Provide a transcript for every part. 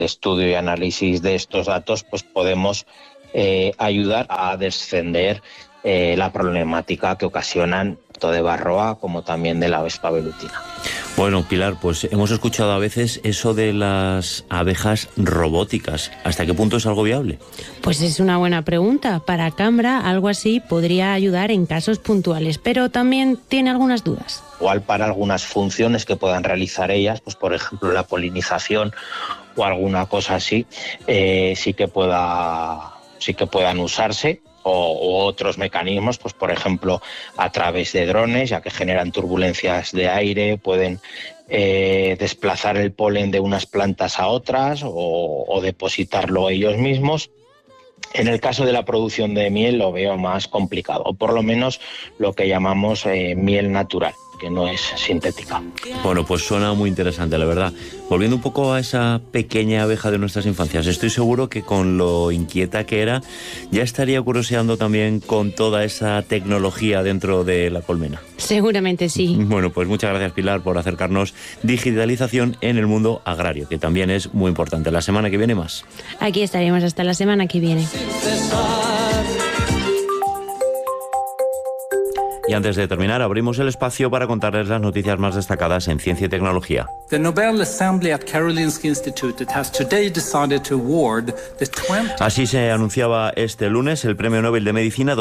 estudio y análisis de estos datos, pues podemos ayudar a descender la problemática que ocasionan tanto de varroa como también de la avispa velutina. Bueno, Pilar, pues hemos escuchado a veces eso de las abejas robóticas. ¿Hasta qué punto es algo viable? Pues es una buena pregunta. Para Cambra, algo así podría ayudar en casos puntuales, pero también tiene algunas dudas. Igual para algunas funciones que puedan realizar ellas, pues por ejemplo la polinización o alguna cosa así, sí que puedan usarse. O otros mecanismos, pues por ejemplo a través de drones, ya que generan turbulencias de aire, pueden desplazar el polen de unas plantas a otras o depositarlo ellos mismos. En el caso de la producción de miel lo veo más complicado, o por lo menos lo que llamamos miel natural, que no es sintética. Bueno, pues suena muy interesante, la verdad. Volviendo un poco a esa pequeña abeja de nuestras infancias, estoy seguro que con lo inquieta que era, ya estaría curioseando también con toda esa tecnología dentro de la colmena. Seguramente sí. Bueno, pues muchas gracias, Pilar, por acercarnos digitalización en el mundo agrario, que también es muy importante. La semana que viene más. Aquí estaremos hasta la semana que viene. Y antes de terminar, abrimos el espacio para contarles las noticias más destacadas en ciencia y tecnología. The Nobel Assembly at Karolinska Institute has today decided to award the 20... Así se anunciaba este lunes el Premio Nobel de Medicina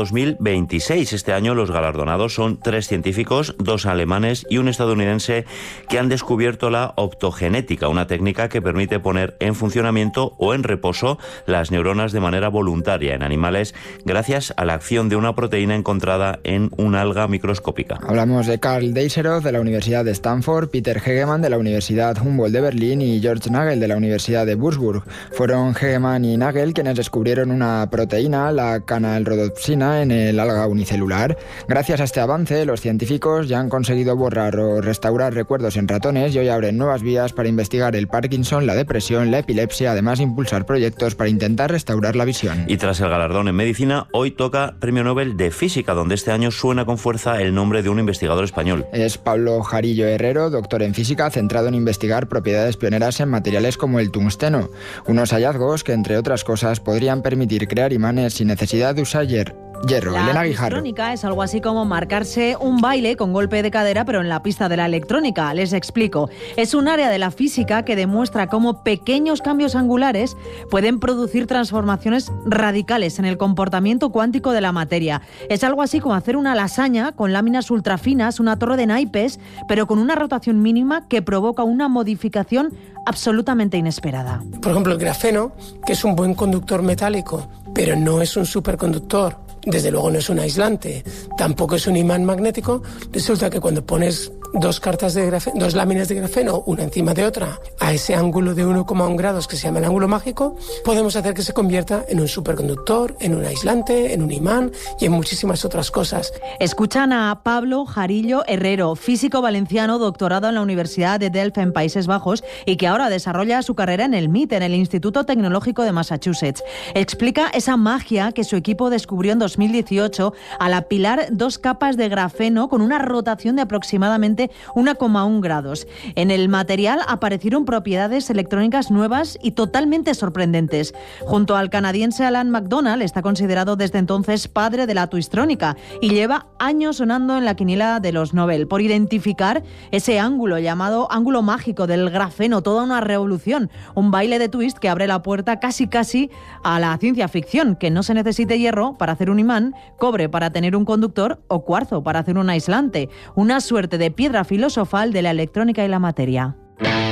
2026. Este año los galardonados son 3 científicos, 2 alemanes y un estadounidense que han descubierto la optogenética, una técnica que permite poner en funcionamiento o en reposo las neuronas de manera voluntaria en animales gracias a la acción de una proteína encontrada en un alga microscópica. Hablamos de Karl Deisseroth de la Universidad de Stanford, Peter Hegemann de la Universidad Humboldt de Berlín y George Nagel de la Universidad de Würzburg. Fueron Hegemann y Nagel quienes descubrieron una proteína, la canalrodopsina, en el alga unicelular. Gracias a este avance, los científicos ya han conseguido borrar o restaurar recuerdos en ratones y hoy abren nuevas vías para investigar el Parkinson, la depresión, la epilepsia, además de impulsar proyectos para intentar restaurar la visión. Y tras el galardón en medicina, hoy toca Premio Nobel de Física, donde este año suena con fuerza el nombre de un investigador español. Es Pablo Jarillo Herrero, doctor en física, centrado en investigar propiedades pioneras en materiales como el tungsteno, unos hallazgos que, entre otras cosas, podrían permitir crear imanes sin necesidad de usar hierro. La electrónica es algo así como marcarse un baile con golpe de cadera, pero en la pista de la electrónica. Les explico. Es un área de la física que demuestra cómo pequeños cambios angulares pueden producir transformaciones radicales en el comportamiento cuántico de la materia. Es algo así como hacer una lasaña con láminas ultrafinas, una torre de naipes, pero con una rotación mínima que provoca una modificación absolutamente inesperada. Por ejemplo, el grafeno, que es un buen conductor metálico, pero no es un superconductor. Desde luego no es un aislante, tampoco es un imán magnético. Resulta que cuando pones dos láminas de grafeno, una encima de otra, a ese ángulo de 1,1 grados que se llama el ángulo mágico, podemos hacer que se convierta en un superconductor, en un aislante, en un imán y en muchísimas otras cosas. Escuchan a Pablo Jarillo Herrero, físico valenciano, doctorado en la Universidad de Delft en Países Bajos y que ahora desarrolla su carrera en el MIT, en el Instituto Tecnológico de Massachusetts. Explica esa magia que su equipo descubrió en 2018 al apilar 2 capas de grafeno con una rotación de aproximadamente 1,1 grados. En el material aparecieron propiedades electrónicas nuevas y totalmente sorprendentes. Junto al canadiense Alan McDonald, está considerado desde entonces padre de la twistrónica y lleva años sonando en la quiniela de los Nobel por identificar ese ángulo llamado ángulo mágico del grafeno, toda una revolución, un baile de twist que abre la puerta casi a la ciencia ficción, que no se necesite hierro para hacer un imán, cobre para tener un conductor o cuarzo para hacer un aislante, una suerte de piedra filosofal de la electrónica y la materia.